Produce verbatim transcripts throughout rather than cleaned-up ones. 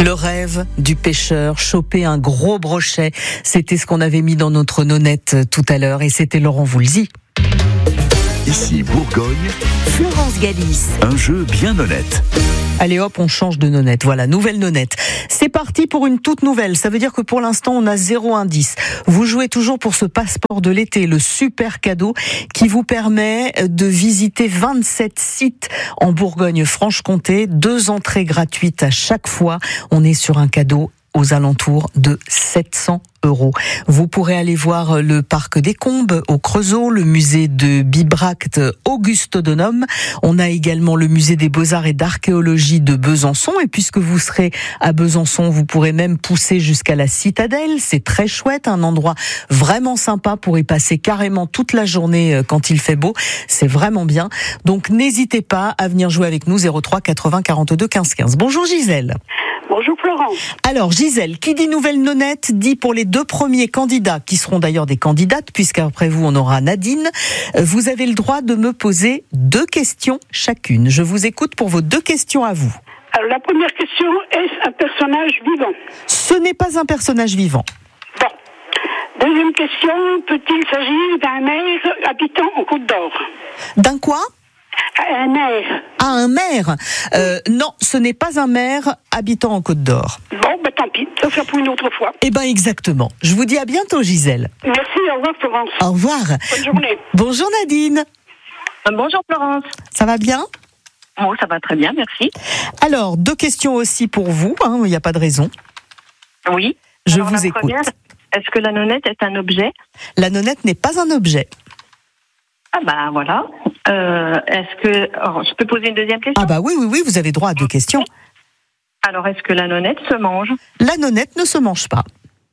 Le rêve du pêcheur, choper un gros brochet, c'était ce qu'on avait mis dans notre nonnette tout à l'heure et c'était Laurent Voulzy. Ici Bourgogne, Florence Galis. Un jeu bien honnête. Allez hop, on change de nonnette. Voilà, nouvelle nonnette. C'est parti pour une toute nouvelle. Ça veut dire que pour l'instant, on a zéro indice. Vous jouez toujours pour ce passeport de l'été, le super cadeau qui vous permet de visiter vingt-sept sites en Bourgogne-Franche-Comté. Deux entrées gratuites à chaque fois. On est sur un cadeau aux alentours de sept cents euros. Vous pourrez aller voir le parc des Combes au Creusot, le musée de Bibracte Auguste Donum. On a également le musée des Beaux-Arts et d'Archéologie de Besançon. Et puisque vous serez à Besançon, vous pourrez même pousser jusqu'à la Citadelle. C'est très chouette, un endroit vraiment sympa pour y passer carrément toute la journée quand il fait beau. C'est vraiment bien. Donc n'hésitez pas à venir jouer avec nous zéro trois quatre-vingts quarante-deux quinze quinze. Bonjour Gisèle. Bonjour Florence. Alors Gisèle, qui dit nouvelle nonnette dit pour les deux premiers candidats, qui seront d'ailleurs des candidates, puisqu'après vous on aura Nadine, vous avez le droit de me poser deux questions chacune. Je vous écoute pour vos deux questions à vous. Alors la première question, est-ce un personnage vivant? Ce n'est pas un personnage vivant. Bon. Deuxième question, peut-il s'agir d'un maire habitant en Côte d'Or? D'un quoi? Un maire. Ah, un maire. Euh, non, ce n'est pas un maire habitant en Côte d'Or. Bon, ben tant pis, ça sera pour une autre fois. Eh ben exactement. Je vous dis à bientôt Gisèle. Merci, au revoir Florence. Au revoir. Bonne journée. Bonjour Nadine. Bonjour Florence. Ça va bien? Oh, ça va très bien, merci. Alors, deux questions aussi pour vous, hein, il n'y a pas de raison. Oui. Je Alors, vous la écoute. première, est-ce que la nonnette est un objet? La nonnette n'est pas un objet. Ah bah voilà. Euh, est-ce que... Alors, je peux poser une deuxième question? Ah bah oui, oui, oui, vous avez droit à deux questions. Alors, est-ce que la nonnette se mange? La nonnette ne se mange pas.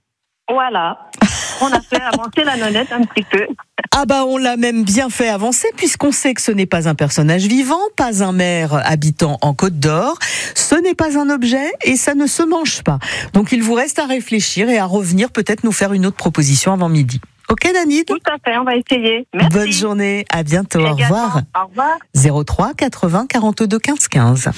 Voilà. On a fait avancer la nonnette un petit peu. Ah bah on l'a même bien fait avancer puisqu'on sait que ce n'est pas un personnage vivant, pas un maire habitant en Côte d'Or, ce n'est pas un objet et ça ne se mange pas. Donc il vous reste à réfléchir et à revenir peut-être nous faire une autre proposition avant midi. Ok Nadine? Tout à fait, on va essayer. Merci. Bonne journée, à bientôt, au Également. revoir. Au revoir. zéro trois quatre-vingts quarante-deux quinze quinze.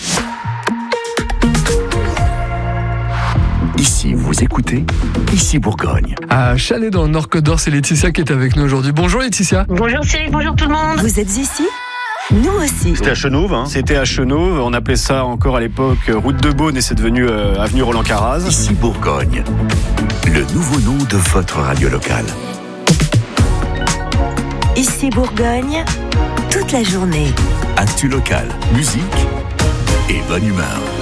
Ici vous écoutez, ici Bourgogne. À Chalais dans le Nord Côte d'Or, c'est Laetitia qui est avec nous aujourd'hui. Bonjour Laetitia. Bonjour Cyril, bonjour tout le monde. Vous êtes ici? Nous aussi. C'était à Chenauve, hein. C'était à Chenauve, on appelait ça encore à l'époque route de Beaune et c'est devenu euh, avenue Roland Caraz. Ici Bourgogne, le nouveau nom de votre radio locale. Ici Bourgogne, toute la journée. Actu local, musique et bonne humeur.